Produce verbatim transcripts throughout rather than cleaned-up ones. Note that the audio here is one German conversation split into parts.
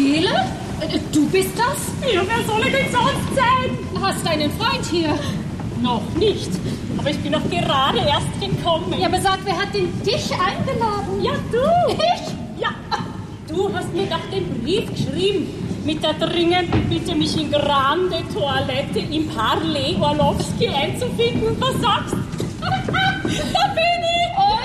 Adele? Du bist das? Ja, wer soll ich denn sonst sein? Hast du einen Freund hier? Noch nicht, aber ich bin noch gerade erst gekommen. Ja, aber sag, wer hat denn dich eingeladen? Ja, du. Ich? Ja, du hast mir doch den Brief geschrieben mit der dringenden Bitte, mich in Grande Toilette im Parley Orlowski einzufinden. Und was sagst du? Da bin ich! Oh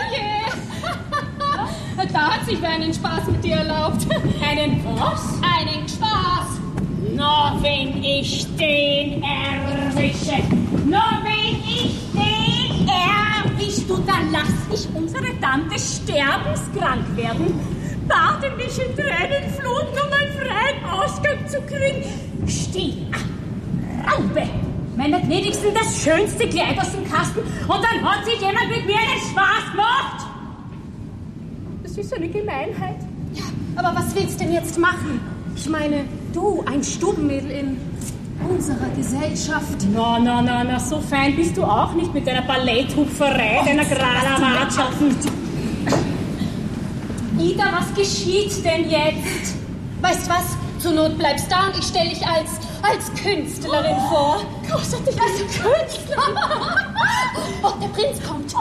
je! Da hat sich wer einen Spaß mit dir erlaubt. Einen was? Einen Spaß! Na, wenn ich den erwische, na, wenn ich den erwische, du, dann lass ich unsere Tante sterbenskrank werden, bade mich in Tränenflut, um einen freien Ausgang zu kriegen. Steh, Raube! Meiner gnädigsten das schönste Kleid aus dem Kasten und dann hat sich jemand mit mir einen Spaß gemacht. Das ist eine Gemeinheit. Ja, aber was willst du denn jetzt machen? Ich meine, du, ein Stubenmädel in unserer Gesellschaft. Na, na, na, na, so fein bist du auch nicht mit deiner Balletthupferei, oh, deiner Granawatschat. Ida, was geschieht denn jetzt? Weißt was? Zur Not bleibst da und ich stelle dich als, als Künstlerin oh, vor. Großartig, als Künstlerin. Oh, der Prinz kommt.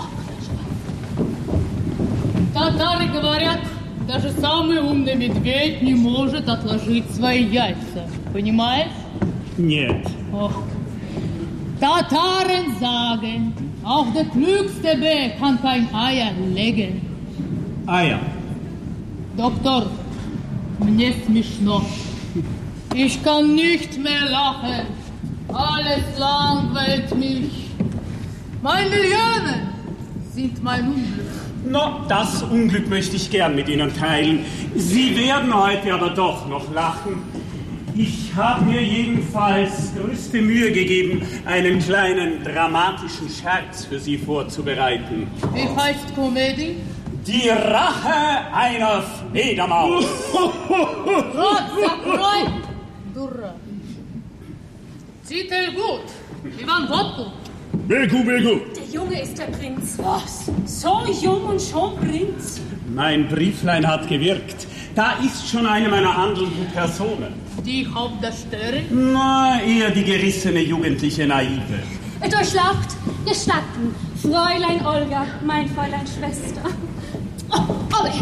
Татары говорят, даже самый умный медведь не может отложить свои яйца. Понимаешь? Нет. Ох. Tataren sagen, auch der klügste Bär kann kein Eier legen. Eier. Doktor, мне смешно. Ich kann nicht mehr lachen. Alles langweilt mich. Meine Millionen sind mein Unglück. Na, das Unglück möchte ich gern mit Ihnen teilen. Sie werden heute aber doch noch lachen. Ich habe mir jedenfalls größte Mühe gegeben, einen kleinen dramatischen Scherz für Sie vorzubereiten. Wie heißt Komödie? Die Rache einer Fledermaus. Rot, закрой! Дура. Titel gut. Ivan Vodku. Begu, Begu. Der Junge ist der Prinz. Was? So jung und schon Prinz? Mein Brieflein hat gewirkt. Da ist schon eine meiner handelnden Personen. Die Hauptdarstellerin? Na, eher die gerissene jugendliche Naive. Durchlaucht, gestatten, Fräulein Olga, mein Fräulein Schwester. Oh, Olga.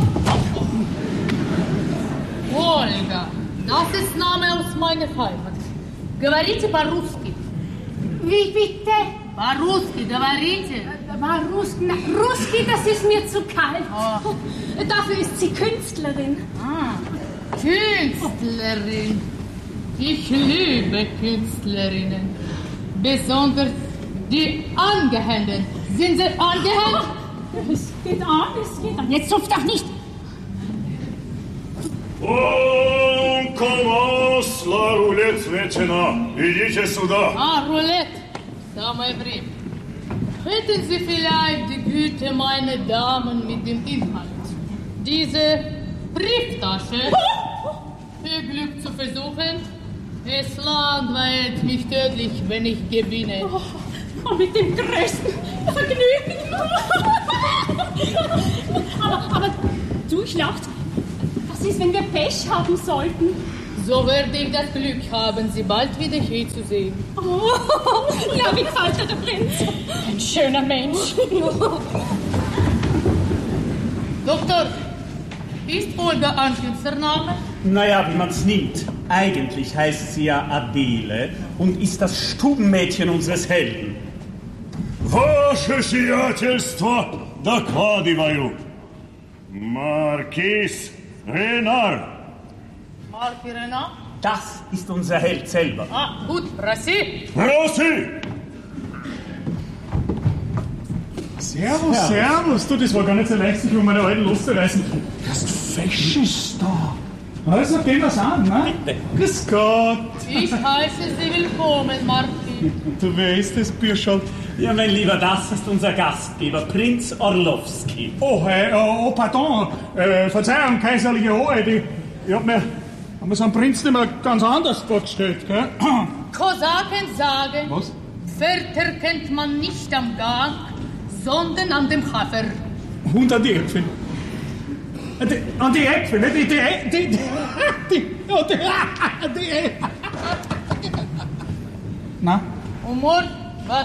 Olga, das ist Name aus meiner Heimat. Говорите по-русски. Wie bitte? По-русски, говорите. Ruski, na, Ruski, das ist mir zu kalt. Oh. Dafür ist sie Künstlerin. Ah, Künstlerin. Ich liebe Künstlerinnen. Besonders die Angehenden. Sind sie angehängt? Es geht an, es geht an. Jetzt zupft doch nicht. On commence la roulette maintenant. Идите сюда. Ah, Roulette. Самое время. Hätten Sie vielleicht die Güte, meine Damen, mit dem Inhalt, diese Brieftasche für Glück zu versuchen? Es langweilt mich tödlich, wenn ich gewinne. Oh, mit dem größten Vergnügen. aber, aber durchlaucht. Was ist, wenn wir Pech haben sollten? So werde ich das Glück haben, Sie bald wieder hier zu sehen. Oh, ja, wie gefällt dir der Prinz? Ein schöner Mensch. Doktor, ist Olga ein Künstlername? Naja, wie man's nimmt. Eigentlich heißt sie ja Adele und ist das Stubenmädchen unseres Helden. Ваше сиятельство, докладываю. Маркиз Ренар. Marki Renard? Das ist unser Held selber. Ah, gut, Rassi. Проси! Servus, servus. Du, das war gar nicht so leicht, sich um meine alten loszureißen. Hast Fesches da. Also, gehen wir's an, ne? Bitte. Grüß Gott. Ich heiße Sie willkommen, Marki. Du, wer ist das, Bürscherl? Ja, mein Lieber, das ist unser Gastgeber, Prinz Orlowski. Oh, hey, oh, oh, pardon. Äh, Verzeihung, kaiserliche Hoheit. Ich, ich hab mir, hab mir so einen Prinz nicht mehr ganz anders vorgestellt, gell? Kosaken sagen, Was? Pferd kennt man nicht am Gang, sondern an dem Hafer. hundert Äpfel. Die, und die Äpfel, ne? Die, die, die, die, die, und die, die, Na? Umor, was?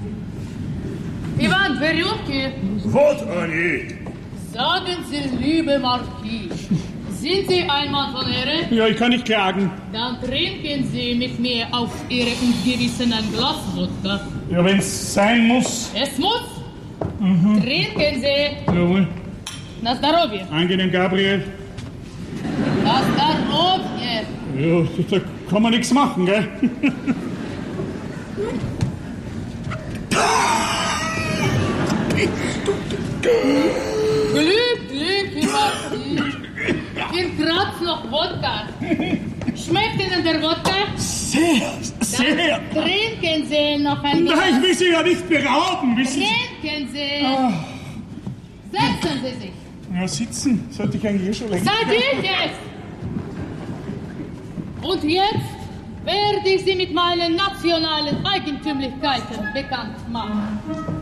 Ivan Verjutki, Вот они! sagen Sie, liebe Marquis, sind Sie ein Mann von Ehre? Ja, ich kann nicht klagen. Dann trinken Sie mit mir auf Ihre und Gewissen ein Glas Wodka. Ja, wenn's sein muss. Es muss. Mhm. Trinken Sie. Jawohl. Na здоровье. Angenehm, Gabriel. Na здоровье. Ja, da kann man nichts machen, gell? Glück, Glück, Marquis. Ihr kratzt noch Wodka. Schmeckt Ihnen der Wodka? Sehr, sehr. Dann trinken Sie noch ein Nein, ich Glas. will Sie ja nicht berauben, wissen Sie. Trinken Sie. Ah. Setzen Sie sich. Ja, sitzen sollte ich eigentlich eh schon länger. Sag ich jetzt! Und jetzt werde ich Sie mit meinen nationalen Eigentümlichkeiten bekannt machen.